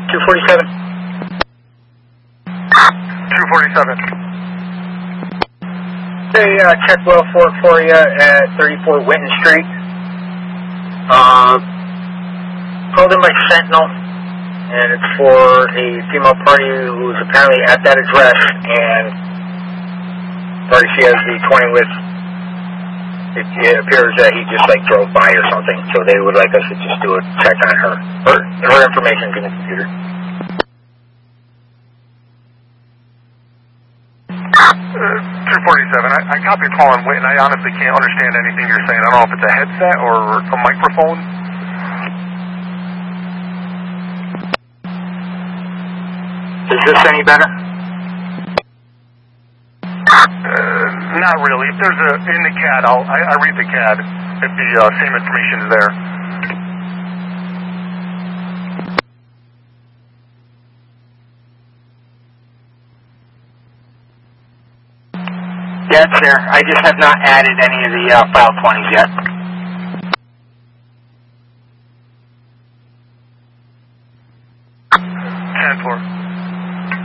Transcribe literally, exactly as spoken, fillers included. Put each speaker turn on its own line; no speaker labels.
two forty-seven.
two forty-seven.
Hey, uh, check well for for you at thirty-four Winton Street. Uh, called in by Sentinel, and it's for a female party who's apparently at that address, and party she has the twenty with. It, it appears that he just like drove by or something, so they would like us to just do a check on her. Her, her information's in the computer.
Uh, two forty-seven. I, I copy calling Winton. I honestly can't understand anything you're saying. I don't know if it's a headset or a microphone.
Is this any better?
Uh, not really. If there's a in the C A D, I'll, I, I read the C A D. If the uh, same information is there.
Yeah, it's there. I just have not added any of the uh, file twenties yet.
ten four.